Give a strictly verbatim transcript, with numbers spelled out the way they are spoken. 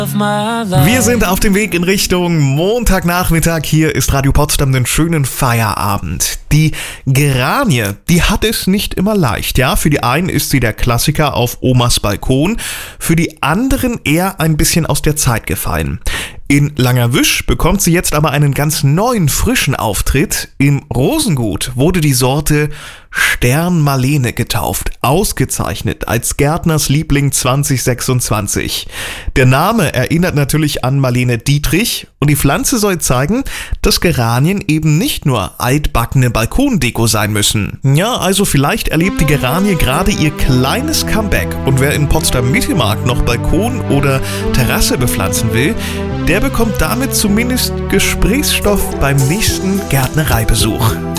Wir sind auf dem Weg in Richtung Montagnachmittag. Hier ist Radio Potsdam, den schönen Feierabend. Die Geranie, die hat es nicht immer leicht. Ja, für die einen ist sie der Klassiker auf Omas Balkon, für die anderen eher ein bisschen aus der Zeit gefallen. In Langerwisch bekommt sie jetzt aber einen ganz neuen, frischen Auftritt. Im Rosengut wurde die Sorte Stern Marlene getauft, ausgezeichnet als Gärtners Liebling zwanzig sechsundzwanzig. Der Name erinnert natürlich an Marlene Dietrich und die Pflanze soll zeigen, dass Geranien eben nicht nur altbackene Balkondeko sein müssen. Ja, also vielleicht erlebt die Geranie gerade ihr kleines Comeback und wer in Potsdam-Mittelmark noch Balkon oder Terrasse bepflanzen will, der bekommt damit zumindest Gesprächsstoff beim nächsten Gärtnereibesuch.